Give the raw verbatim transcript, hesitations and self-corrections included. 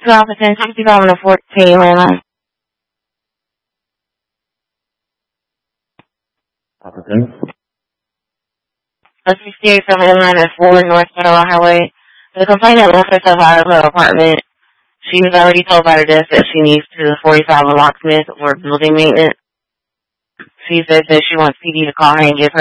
twelve percent sixty five and a fourteen line. Applicant. A sixty-eight from Atlanta four North Federal Highway. The complainant left herself out of her apartment. She was already told by the desk that she needs to forty-five a locksmith or building maintenance. She says that she wants P D to call her and give her